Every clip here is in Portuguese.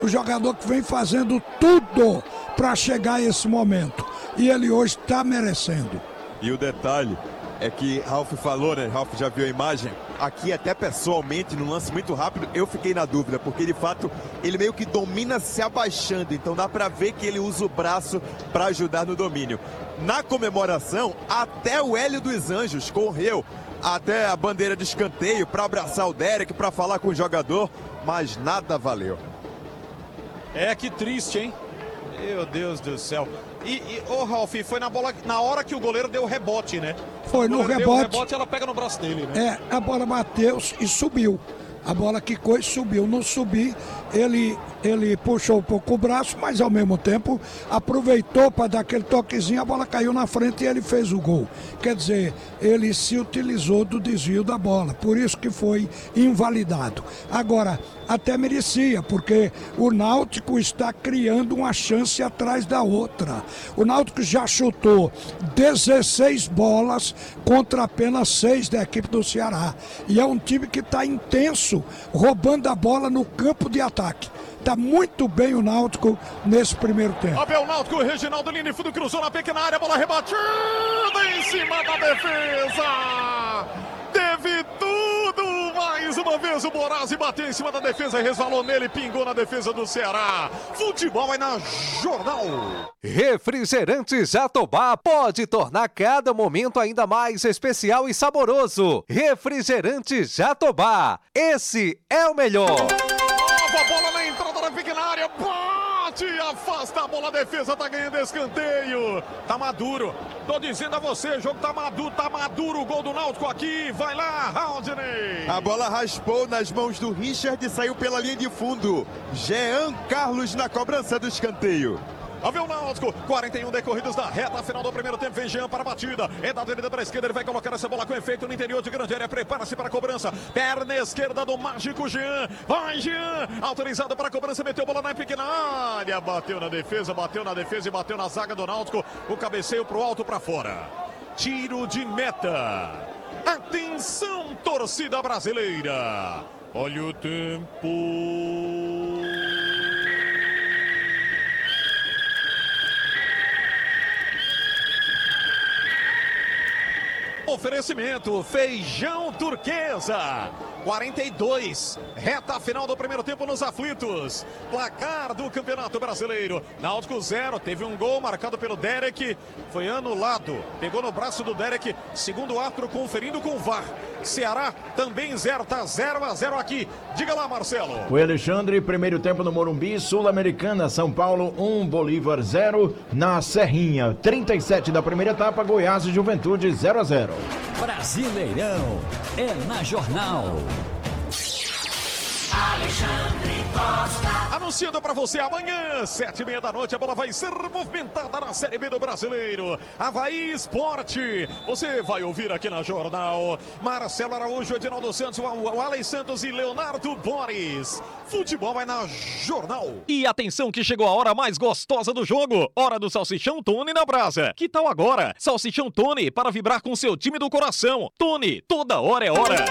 O jogador que vem fazendo tudo para chegar a esse momento. E ele hoje está merecendo. E o detalhe é que Ralf falou, né? Ralf já viu a imagem. Aqui até pessoalmente, num lance muito rápido, eu fiquei na dúvida, porque de fato ele meio que domina se abaixando, então dá pra ver que ele usa o braço para ajudar no domínio. Na comemoração, até o Hélio dos Anjos correu até a bandeira de escanteio para abraçar o Derek, para falar com o jogador, mas nada valeu. Que triste, hein? Meu Deus do céu. Ô Ralf, foi na hora que o goleiro deu o rebote, né? Foi no rebote. Deu o rebote, ela pega no braço dele, né? A bola bateu e subiu. A bola quicou e subiu. No subir, ele puxou um pouco o braço, mas ao mesmo tempo aproveitou para dar aquele toquezinho, a bola caiu na frente e ele fez o gol. Quer dizer, ele se utilizou do desvio da bola, por isso que foi invalidado. Agora, até merecia, porque o Náutico está criando uma chance atrás da outra. O Náutico já chutou 16 bolas contra apenas 6 da equipe do Ceará. E é um time que está intenso, roubando a bola no campo de ataque. Está muito bem o Náutico nesse primeiro tempo. Abel Náutico, o Reginaldo Lini, fundo cruzou na pequena área, bola rebatida em cima da defesa. Teve tudo, mais uma vez o Borazzi bateu em cima da defesa e resvalou nele, pingou na defesa do Ceará. Futebol é na Jornal. Refrigerante Jatobá pode tornar cada momento ainda mais especial e saboroso. Refrigerante Jatobá, esse é o melhor. Nova bola na entrada da pequena área, bate, afasta a bola, a defesa tá ganhando escanteio. Tá maduro, tô dizendo a você, o jogo tá maduro, o gol do Náutico aqui, vai lá, Rodney. A bola raspou nas mãos do Richard e saiu pela linha de fundo. Jean Carlos na cobrança do escanteio. Abel Náutico, 41 decorridos da reta final do primeiro tempo, vem Jean para a batida, é da direita para a esquerda, ele vai colocar essa bola com efeito no interior de grande área, prepara-se para a cobrança, perna esquerda do mágico Jean, vai Jean, autorizado para a cobrança, meteu bola na pequena área, bateu na defesa e bateu na zaga do Náutico, o cabeceio pro alto, para fora, tiro de meta, atenção torcida brasileira, olha o tempo... Oferecimento, feijão turquesa, 42, reta final do primeiro tempo nos aflitos, placar do Campeonato Brasileiro, Náutico 0, teve um gol marcado pelo Derek, foi anulado, pegou no braço do Derek, segundo árbitro conferindo com o VAR, Ceará também 0, tá 0-0 aqui, diga lá Marcelo. O Alexandre, primeiro tempo no Morumbi, Sul-Americana, São Paulo 1, Bolívar 0, na Serrinha, 37 da primeira etapa, Goiás e Juventude 0-0. Brasileirão é na Jornal. Alexandre Costa. Anunciando para você amanhã, 7h30 da noite, a bola vai ser movimentada na Série B do Brasileiro. Avaí Esporte, você vai ouvir aqui na Jornal. Marcelo Araújo, Edinaldo Santos, o Alex Santos e Leonardo Boris. Futebol vai na Jornal. E atenção que chegou a hora mais gostosa do jogo. Hora do Salsichão Tony na brasa. Que tal agora? Salsichão Tony para vibrar com seu time do coração. Tony, toda hora é hora.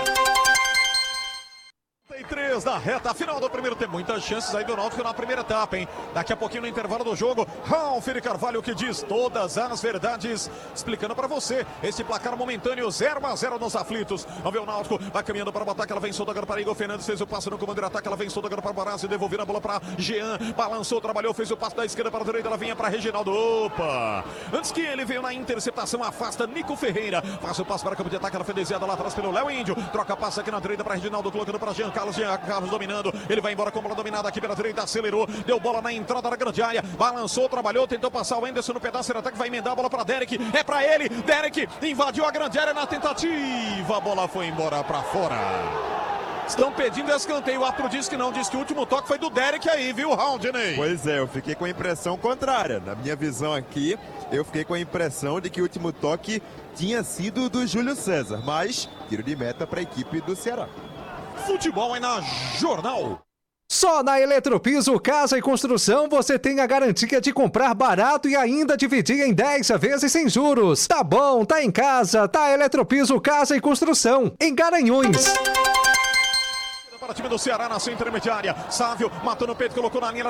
3 da reta final do primeiro tempo, muitas chances aí do Náutico na primeira etapa, hein? Daqui a pouquinho no intervalo do jogo, Ralf Carvalho que diz todas as verdades, explicando pra você esse placar momentâneo 0-0 nos aflitos. Vamos ver o Náutico, vai caminhando para o ataque, ela vem solta agora para Igor Fernandes, fez o passe no comando de ataque, ela vem solta agora para Borazzi, devolvendo a bola para Jean, balançou, trabalhou, fez o passe da esquerda para a direita, ela vinha para Reginaldo, opa! Antes que ele veio na interceptação, afasta Nico Ferreira, faz o passe para o campo de ataque, ela foi desviada lá atrás pelo Léo Índio, troca passe aqui na direita para Reginaldo, colocando para Jean Carlos dominando, ele vai embora com a bola dominada aqui pela direita, acelerou, deu bola na entrada da grande área, balançou, trabalhou, tentou passar o Anderson no pedaço, ele ataque, vai emendar a bola para Derek, é para ele, Derek invadiu a grande área na tentativa, a bola foi embora para fora. Estão pedindo escanteio, o árbitro disse que não, disse que o último toque foi do Derek aí, viu, Rodney? Pois é, eu fiquei com a impressão contrária, na minha visão aqui, eu fiquei com a impressão de que o último toque tinha sido do Júlio César, mas tiro de meta para a equipe do Ceará. Futebol é na Jornal. Só na Eletropiso Casa e Construção você tem a garantia de comprar barato e ainda dividir em 10 vezes sem juros. Tá bom, tá em casa, tá Eletropiso Casa e Construção, em Garanhuns. Para Agora o time do Ceará na sua intermediária. Sávio matou no peito, colocou na linha